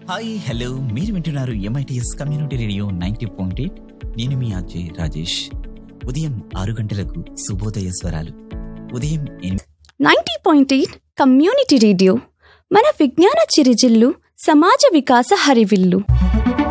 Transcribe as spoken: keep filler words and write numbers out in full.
Hi hello, మీరు వింటున్నారు MITS community radio ninety point eight. నేను మీ అజయ్ రాజేష్. ఉదయం ఆరు గంటలకు శుభోదయ స్వరాలు, ఉదయం ninety point eight community radio మన విజ్ఞాన చిరుజిల్లు, సమాజ వికాస హరివిల్లు.